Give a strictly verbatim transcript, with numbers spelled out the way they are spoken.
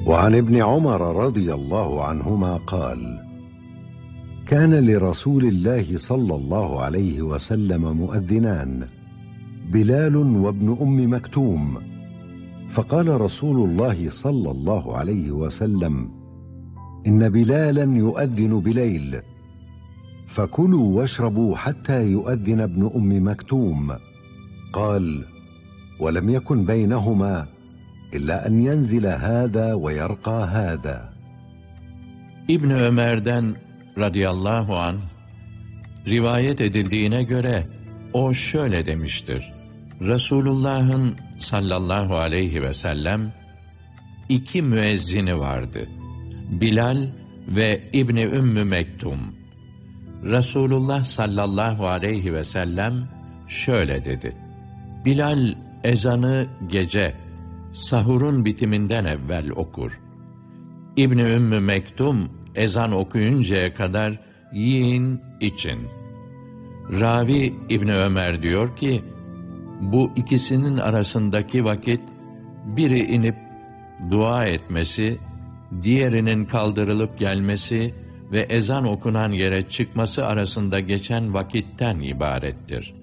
وعن ابن عمر رضي الله عنهما قال: كان لرسول الله صلى الله عليه وسلم مؤذنان، بلال وابن أم مكتوم. فقال رسول الله صلى الله عليه وسلم: إن بلالا يؤذن بليل، فكلوا واشربوا حتى يؤذن ابن أم مكتوم. قال: ولم يكن بينهما إلا أن ينزل هذا ويرقى هذا. İbn Ömer'den radıyallahu anh rivayet edildiğine göre o şöyle demiştir: Resulullah'ın sallallahu aleyhi ve sellem iki müezzini vardı, Bilal ve İbni Ümmü Mektum. Resulullah sallallahu aleyhi ve sellem şöyle dedi: Bilal ezanı gece sahurun bitiminden evvel okur. İbni Ümmü Mektum ezan okuyuncaya kadar yiyin için. Ravi İbni Ömer diyor ki, bu ikisinin arasındaki vakit biri inip dua etmesi, diğerinin kaldırılıp gelmesi ve ezan okunan yere çıkması arasında geçen vakitten ibarettir.